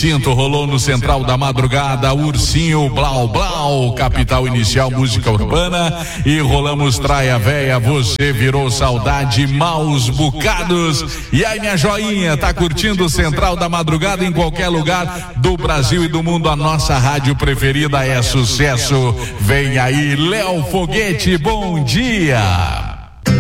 instinto rolou no Central da Madrugada, Ursinho Blau Blau, Capital Inicial Música Urbana, e rolamos Traia Véia, Você Virou Saudade, Maus Bocados. E aí, minha joinha, tá curtindo o Central da Madrugada em qualquer lugar do Brasil e do mundo? A nossa rádio preferida é sucesso. Vem aí, Léo Foguete, bom dia.